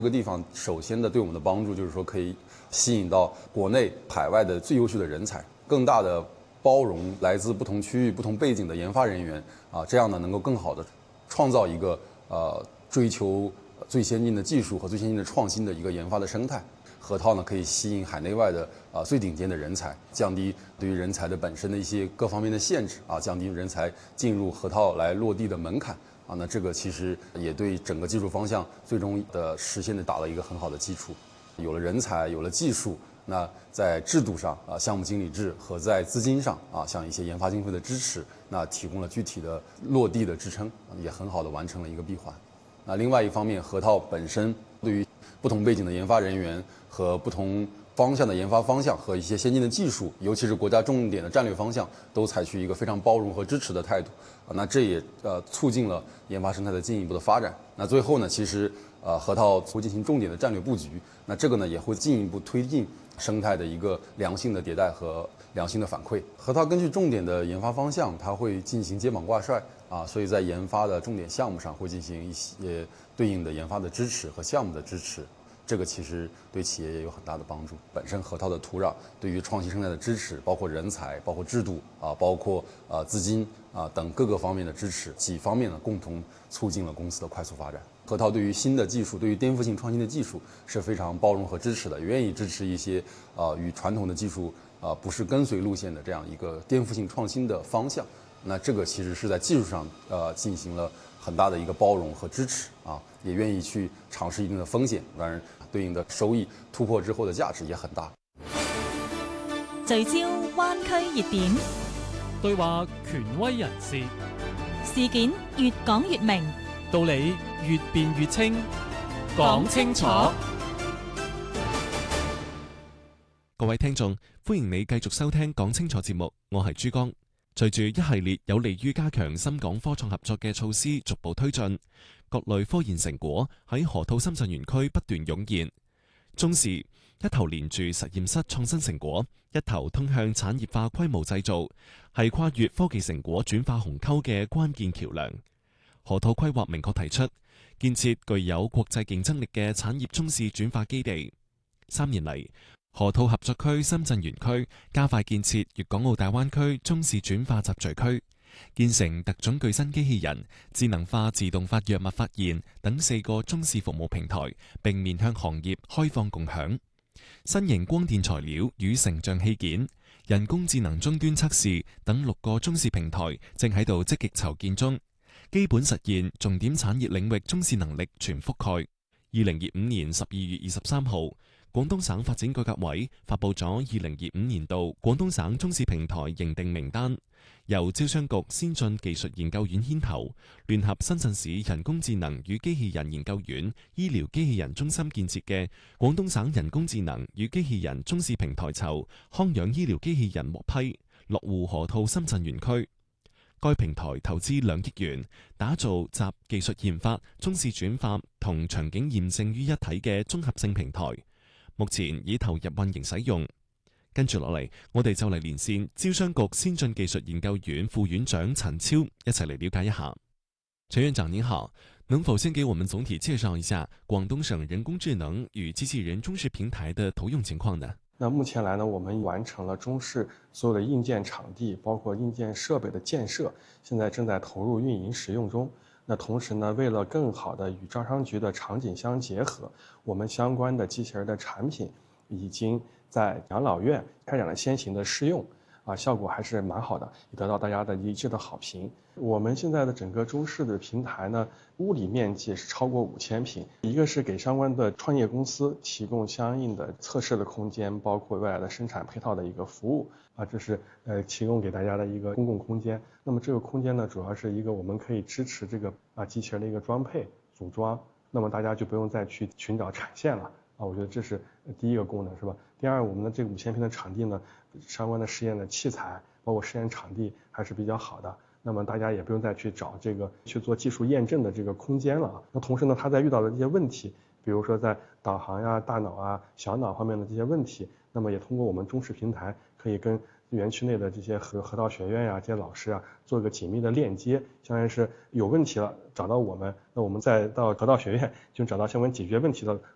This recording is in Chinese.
这个地方首先的对我们的帮助就是说，可以吸引到国内海外的最优秀的人才，更大的包容来自不同区域、不同背景的研发人员啊，这样呢能够更好的创造一个追求最先进的技术和最先进的创新的一个研发的生态。核桃呢可以吸引海内外的最顶尖的人才，降低对于人才的本身的一些各方面的限制啊，降低人才进入核桃来落地的门槛。那这个其实也对整个技术方向最终的实现的打了一个很好的基础。有了人才，有了技术，那在制度上项目经理制和在资金上像一些研发经费的支持，那提供了具体的落地的支撑，也很好的完成了一个闭环。那另外一方面，核桃本身对于不同背景的研发人员和不同方向的研发方向和一些先进的技术，尤其是国家重点的战略方向，都采取一个非常包容和支持的态度。那这也促进了研发生态的进一步的发展。那最后呢，其实核桃会进行重点的战略布局，那这个呢也会进一步推进生态的一个良性的迭代和良性的反馈。核桃根据重点的研发方向，它会进行接榜挂帅所以在研发的重点项目上会进行一些对应的研发的支持和项目的支持。这个其实对企业也有很大的帮助。本身核桃的土壤对于创新生态的支持，包括人才、包括制度包括资金等各个方面的支持，几方面呢共同促进了公司的快速发展。核桃对于新的技术，对于颠覆性创新的技术是非常包容和支持的，愿意支持一些与传统的技术不是跟随路线的这样一个颠覆性创新的方向。那这个其实是在技术上进行了很大的一个包容和支持也願意去嘗試一定的風險，當然對應的收益突破之後的價值也很大。 聚焦灣區熱點， 對話權威人士， 事件越講越明， 道理越辯越清，講清楚。 各位聽眾，歡迎你繼續收聽講清楚節目，我係朱江。隨住一系列有利於加強深港科創合作嘅措施逐步推進，各類科研成果喺河套深圳園區不斷湧現。中視一頭連住實驗室創新成果，一頭通向產業化規模製造，係跨越科技成果轉化鴻溝嘅關鍵橋梁。河套規劃明確提出，建設具有國際競爭力嘅產業中試轉化基地。3年嚟，河套合作區深圳園區加快建設粵港澳大灣區中試轉化集聚區，建成特種具身機器人、智能化自動化藥物發現等4個中試服務平台，並面向行業開放共享。新型光電材料與成像器件、人工智能終端測試等6個中試平台正喺度積極籌建中，基本實現重點產業領域中試能力全覆蓋。2025年12月23號，廣東省發展改革委發布咗2025年度廣東省中試平台認定名單，由招商局先進技術研究院牽頭，聯合深圳市人工智能與機器人研究院醫療機器人中心建設嘅廣東省人工智能與機器人中試平台籌康養醫療機器人獲批，落戶河套深圳園區。該平台投資2億元，打造集技術研發、中試轉化同場景驗證於一體嘅綜合性平台。目前已投入運營使用。跟住落嚟，我哋就嚟連線招商局先進技術研究院副院長陳超，一齊嚟了解一下。陳院長您好，能否先給我們總體介紹一下廣東省人工智能與機器人中試平台的投用情況呢？ 那目前來呢，我們完成了中試所有的硬件場地，包括硬件設備的建設，現在正在投入運營使用中。那同時呢，為了更好的與招商局的場景相結合，我們相關的機器人的產品已經在養老院開展了先行的試用，效果還是蠻好的，也得到大家的一致的好評。我們現在的整個中試的平台呢，物理面積是超過5000平，一個是給相關的創業公司提供相應的測試的空間，包括未來的生產配套的一個服務這是提供給大家的一個公共空間。那麼這個空間呢，主要是一個我們可以支持這個機器人的一個裝配組裝，那麼大家就不用再去尋找產線了我覺得這是第一個功能，是吧？第二，我們的這個5000平的場地呢，相關的實驗的器材，包括實驗場地還是比較好的。那麼大家也不用再去找這個去做技術驗證的這個空間了。那同時呢，它在遇到的這些問題，比如說在導航呀、大腦小腦方面的這些問題，那麼也通過我們中試平台，可以跟園區內的這些河道學院這些老師做一個緊密的鏈接，相當於是有問題了找到我們，那我們再到河道學院就找到相關解決問題的